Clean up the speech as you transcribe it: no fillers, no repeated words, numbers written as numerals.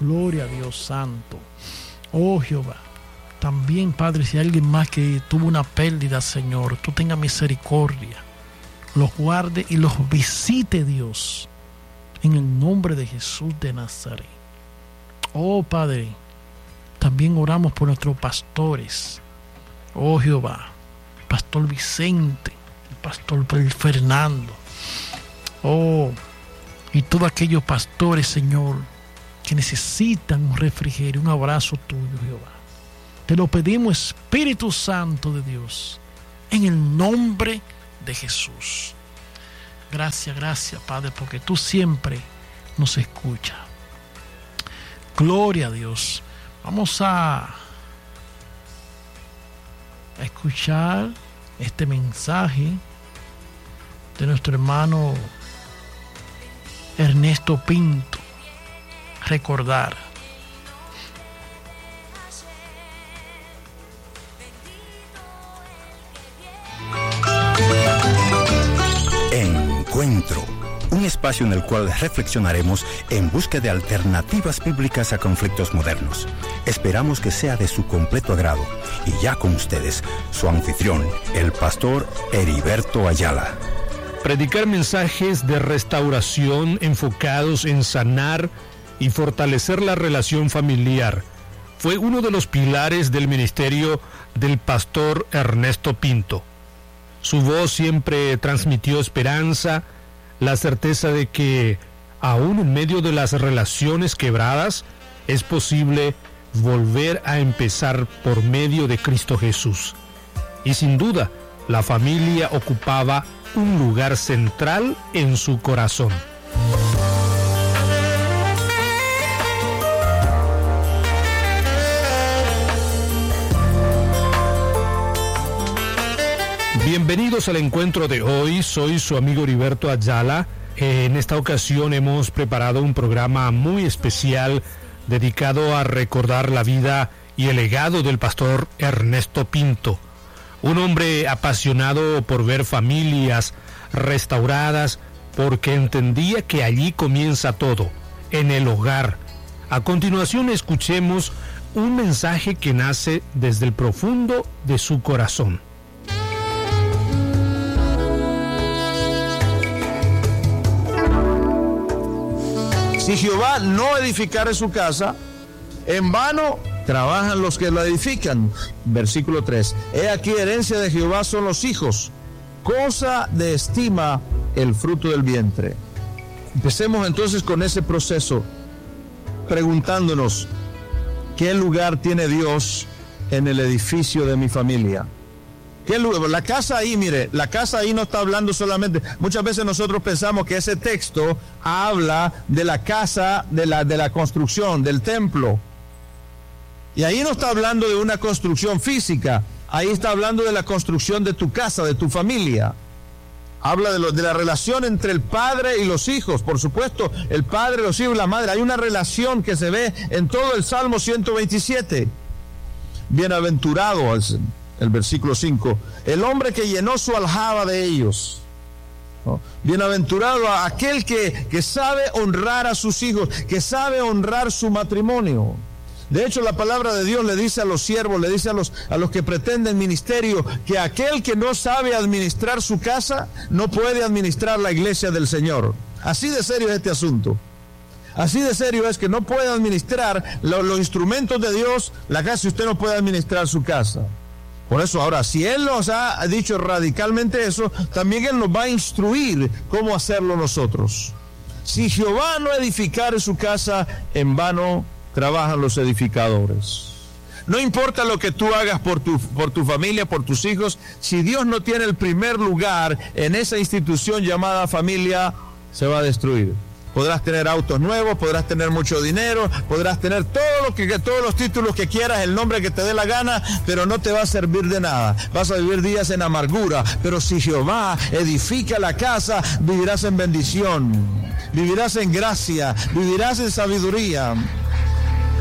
Gloria a Dios santo. Oh Jehová. También, Padre, si hay alguien más que tuvo una pérdida, Señor, tú tengas misericordia. Los guarde y los visite, Dios. En el nombre de Jesús de Nazaret. Oh Padre, también oramos por nuestros pastores. Oh Jehová, Pastor Vicente, el Pastor Fernando. Oh, y todos aquellos pastores, Señor, que necesitan un refrigerio, un abrazo tuyo, Jehová. Te lo pedimos, Espíritu Santo de Dios, en el nombre de Jesús. Gracias, gracias, Padre, porque tú siempre nos escuchas. Gloria a Dios. Vamos a escuchar este mensaje de nuestro hermano Ernesto Pinto. Recordar. Encuentro, un espacio en el cual reflexionaremos en busca de alternativas bíblicas a conflictos modernos. Esperamos que sea de su completo agrado. Y ya con ustedes, su anfitrión, el pastor Heriberto Ayala. Predicar mensajes de restauración enfocados en sanar y fortalecer la relación familiar fue uno de los pilares del ministerio del pastor Ernesto Pinto. Su voz siempre transmitió esperanza, la certeza de que, aún en medio de las relaciones quebradas, es posible volver a empezar por medio de Cristo Jesús. Y sin duda, la familia ocupaba un lugar central en su corazón. Bienvenidos al encuentro de hoy, soy su amigo Heriberto Ayala. En esta ocasión hemos preparado un programa muy especial dedicado a recordar la vida y el legado del pastor Ernesto Pinto, un hombre apasionado por ver familias restauradas, porque entendía que allí comienza todo, en el hogar. A continuación escuchemos un mensaje que nace desde el profundo de su corazón. Si Jehová no edificare su casa, en vano trabajan los que la edifican. Versículo 3. He aquí, herencia de Jehová son los hijos, cosa de estima el fruto del vientre. Empecemos entonces con ese proceso, preguntándonos, ¿qué lugar tiene Dios en el edificio de mi familia? ¿Qué lugar? La casa ahí, mire, la casa ahí no está hablando solamente. Muchas veces nosotros pensamos que ese texto habla de la casa, de la construcción, del templo. Y ahí no está hablando de una construcción física. Ahí está hablando de la construcción de tu casa, de tu familia. Habla de la relación entre el padre y los hijos. Por supuesto, el padre, los hijos y la madre. Hay una relación que se ve en todo el Salmo 127. Bienaventurado, el versículo 5, el hombre que llenó su aljaba de ellos. ¿No? Bienaventurado a aquel que sabe honrar a sus hijos, que sabe honrar su matrimonio. De hecho, la palabra de Dios le dice a los siervos, le dice a los que pretenden ministerio, que aquel que no sabe administrar su casa, no puede administrar la iglesia del Señor. Así de serio es este asunto. Así de serio es que no puede administrar los instrumentos de Dios, la casa, si usted no puede administrar su casa. Por eso ahora, si Él nos ha dicho radicalmente eso, también Él nos va a instruir cómo hacerlo nosotros. Si Jehová no edificare su casa, en vano trabajan los edificadores. No importa lo que tú hagas por tu familia, por tus hijos, si Dios no tiene el primer lugar en esa institución llamada familia, se va a destruir. Podrás tener autos nuevos, podrás tener mucho dinero, podrás tener todos los títulos que quieras, el nombre que te dé la gana, pero no te va a servir de nada. Vas a vivir días en amargura, pero si Jehová edifica la casa, vivirás en bendición, vivirás en gracia, vivirás en sabiduría.